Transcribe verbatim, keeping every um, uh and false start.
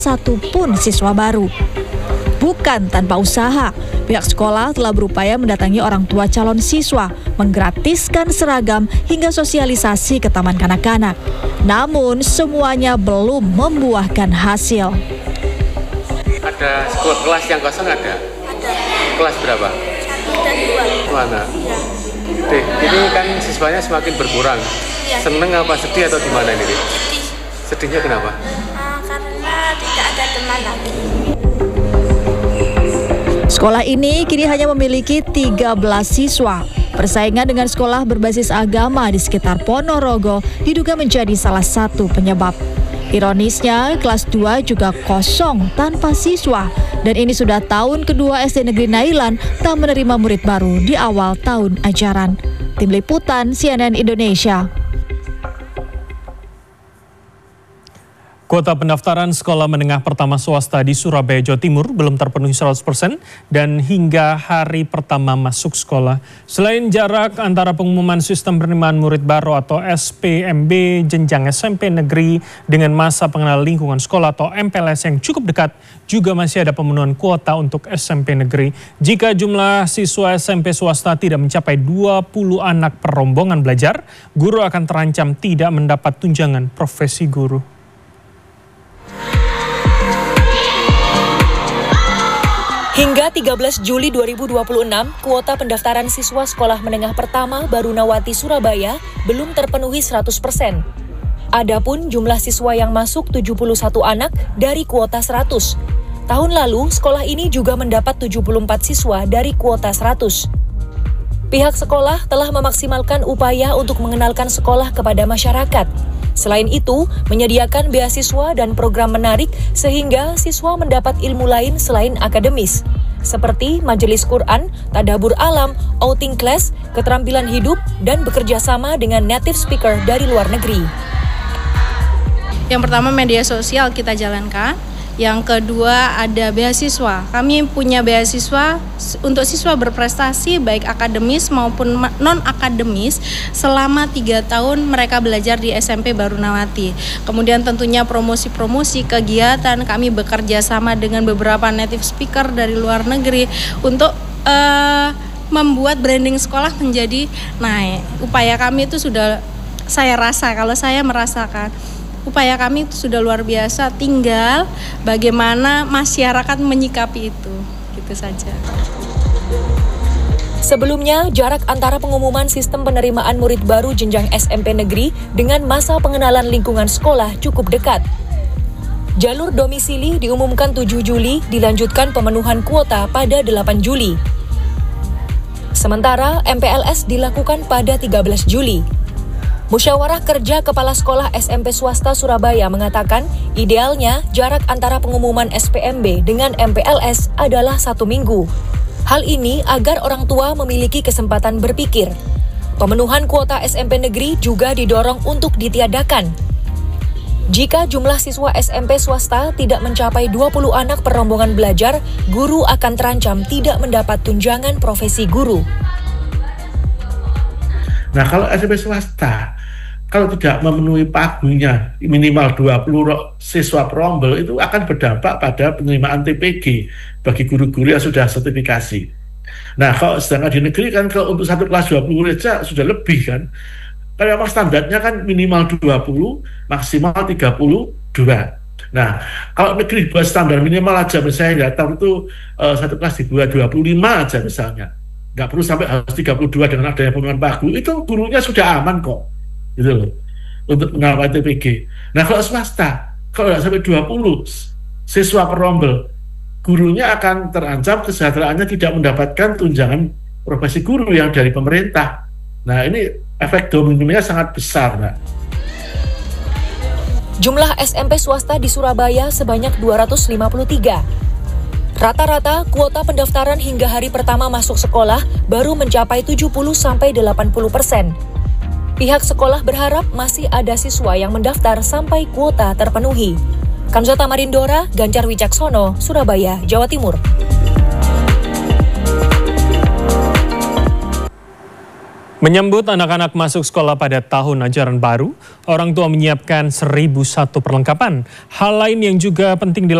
satu pun siswa baru. Bukan tanpa usaha, pihak sekolah telah berupaya mendatangi orang tua calon siswa, menggratiskan seragam hingga sosialisasi ke taman kanak-kanak. Namun semuanya belum membuahkan hasil. Ada sekolah kelas yang kosong ada? Ada. Kelas berapa? Satu dan dua. Mana? Ya. Deh, ini kan siswanya semakin berkurang. Ya. Seneng apa sedih atau gimana ini? Sedih. Sedihnya kenapa? Uh, karena tidak ada teman lagi. Sekolah ini kini hanya memiliki tiga belas siswa. Persaingan dengan sekolah berbasis agama di sekitar Ponorogo diduga menjadi salah satu penyebab. Ironisnya, kelas dua juga kosong tanpa siswa. Dan ini sudah tahun kedua S D Negeri Nailan tak menerima murid baru di awal tahun ajaran. Tim Liputan C N N Indonesia. Kuota pendaftaran sekolah menengah pertama swasta di Surabaya, Jawa Timur belum terpenuhi seratus persen dan hingga hari pertama masuk sekolah. Selain jarak antara pengumuman sistem penerimaan murid baru atau S P M B jenjang S M P negeri dengan masa pengenalan lingkungan sekolah atau M P L S yang cukup dekat, juga masih ada pemenuhan kuota untuk S M P negeri. Jika jumlah siswa S M P swasta tidak mencapai dua puluh anak per rombongan belajar, guru akan terancam tidak mendapat tunjangan profesi guru. Hingga tiga belas Juli dua ribu dua puluh enam, kuota pendaftaran siswa sekolah menengah pertama Barunawati Surabaya belum terpenuhi seratus persen. Adapun jumlah siswa yang masuk tujuh puluh satu anak dari kuota seratus. Tahun lalu, sekolah ini juga mendapat tujuh puluh empat siswa dari kuota seratus. Pihak sekolah telah memaksimalkan upaya untuk mengenalkan sekolah kepada masyarakat. Selain itu, menyediakan beasiswa dan program menarik sehingga siswa mendapat ilmu lain selain akademis, seperti majelis Quran, tadabur alam, outing class, keterampilan hidup, dan bekerja sama dengan native speaker dari luar negeri. Yang pertama, media sosial kita jalankan. Yang kedua, ada beasiswa. Kami punya beasiswa untuk siswa berprestasi baik akademis maupun non-akademis selama tiga tahun mereka belajar di S M P Barunawati. Kemudian tentunya promosi-promosi kegiatan, kami bekerja sama dengan beberapa native speaker dari luar negeri untuk uh, membuat branding sekolah menjadi naik. Upaya kami itu sudah saya rasa, kalau saya merasakan upaya kami itu sudah luar biasa, tinggal bagaimana masyarakat menyikapi itu, gitu saja. Sebelumnya, jarak antara pengumuman sistem penerimaan murid baru jenjang S M P negeri dengan masa pengenalan lingkungan sekolah cukup dekat. Jalur domisili diumumkan tujuh Juli, dilanjutkan pemenuhan kuota pada delapan Juli. Sementara M P L S dilakukan pada tiga belas Juli. Musyawarah Kerja Kepala Sekolah S M P Swasta Surabaya mengatakan idealnya jarak antara pengumuman S P M B dengan M P L S adalah satu minggu. Hal ini agar orang tua memiliki kesempatan berpikir. Pemenuhan kuota S M P negeri juga didorong untuk ditiadakan. Jika jumlah siswa S M P swasta tidak mencapai dua puluh anak per rombongan belajar, guru akan terancam tidak mendapat tunjangan profesi guru. Nah, kalau S M P swasta, kalau tidak memenuhi pagunya minimal dua puluh siswa perombel, itu akan berdampak pada penerimaan T P G bagi guru-guru yang sudah sertifikasi. Nah, kalau sedangkan di negeri kan kalau untuk satu kelas dua puluh saja sudah lebih kan. Kalau memang standarnya kan minimal dua puluh, maksimal tiga puluh dua. Nah, kalau negeri buat standar minimal aja, misalnya datang itu uh, satu kelas dibuat dua puluh lima aja misalnya. Nggak perlu sampai harus tiga puluh dua dengan adanya pemenuhan pagu, itu gurunya sudah aman kok. Gitu loh, untuk mengawal T P G. Nah, kalau swasta, kalau tidak sampai dua puluh siswa perombel, gurunya akan terancam kesejahteraannya tidak mendapatkan tunjangan profesi guru yang dari pemerintah. Nah, ini efek dominonya sangat besar, Mbak. Jumlah S M P swasta di Surabaya sebanyak dua ratus lima puluh tiga. Rata-rata kuota pendaftaran hingga hari pertama masuk sekolah baru mencapai tujuh puluh sampai delapan puluh persen. Pihak sekolah berharap masih ada siswa yang mendaftar sampai kuota terpenuhi. Kamsata Marindora, Ganjar Wicaksono, Surabaya, Jawa Timur. Menyambut anak-anak masuk sekolah pada tahun ajaran baru, orang tua menyiapkan seribu satu perlengkapan. Hal lain yang juga penting dilakukan